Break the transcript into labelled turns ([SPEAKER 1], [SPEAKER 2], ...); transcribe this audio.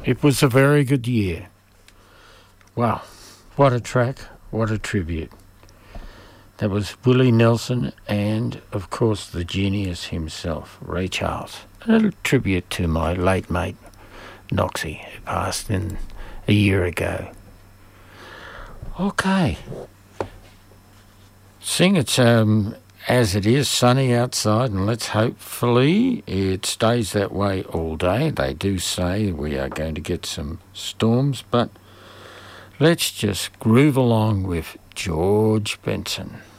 [SPEAKER 1] It was a very good year. Wow, what a track, what a tribute. That was Willie Nelson and, of course, the genius himself, Ray Charles. A tribute to my late mate, Noxie, who passed in a year ago. Okay. Seeing it's as it is sunny outside, and let's hopefully it stays that way all day. They do say we are going to get some storms, but let's just groove along with George Benson.